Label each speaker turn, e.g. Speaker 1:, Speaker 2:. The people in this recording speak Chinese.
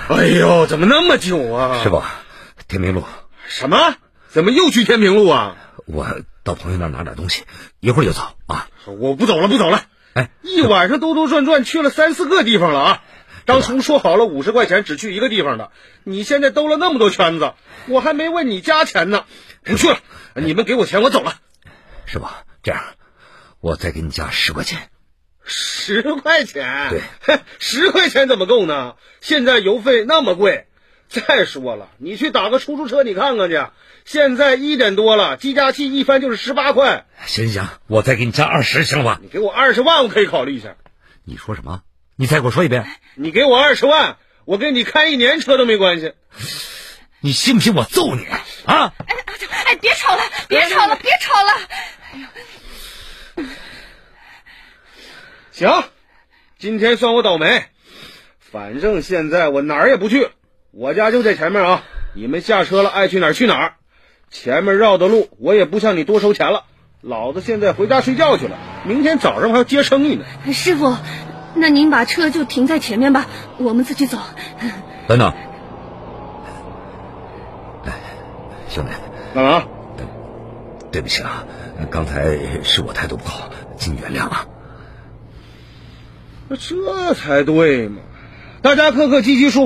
Speaker 1: 哎呦，怎么那么久啊？
Speaker 2: 师傅，天明路。
Speaker 1: 什么？怎么又去天平路啊？
Speaker 2: 我到朋友那儿拿点东西，一会儿就走啊。
Speaker 1: 我不走了，不走了。
Speaker 2: 哎，
Speaker 1: 一晚上兜兜转转去了3、4个地方了啊！当初说好了50块钱只去一个地方的，你现在兜了那么多圈子，我还没问你加钱呢。不去了，你们给我钱，我走了。
Speaker 2: 师傅，这样，我再给你加10块钱。
Speaker 1: 10块钱？
Speaker 2: 对
Speaker 1: ，10块钱怎么够呢？现在油费那么贵。再说了，你去打个出租车，你看看去。现在1点多了，计价器一翻就是18块。
Speaker 2: 行，我再给你加20，行了吧？
Speaker 1: 你给我20万，我可以考虑一下。
Speaker 2: 你说什么？你再给我说一遍。
Speaker 1: 你给我20万，我给你开1年车都没关系。
Speaker 2: 你信不信我揍你啊？
Speaker 3: 哎，别吵了，别吵了，别吵了！哎呦，
Speaker 1: 行，今天算我倒霉。反正现在我哪儿也不去，我家就在前面啊。你们下车了，爱去哪儿去哪儿。前面绕的路我也不向你多收钱了。老子现在回家睡觉去了，明天早上还要接生意呢。
Speaker 3: 师傅，那您把车就停在前面吧，我们自己走。
Speaker 2: 等等，兄弟，
Speaker 1: 干嘛？
Speaker 2: 对不起啊，刚才是我态度不好，请你原谅啊。
Speaker 1: 这才对嘛，大家客客气气说。